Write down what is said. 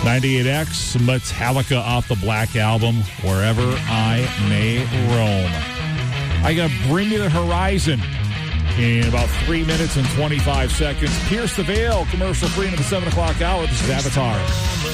98X, Metallica off the Black Album, Wherever I May Roam. I got to Bring Me the Horizon in about 3 minutes and 25 seconds. Pierce the Veil, commercial free into the 7 o'clock hour. This is Avatar.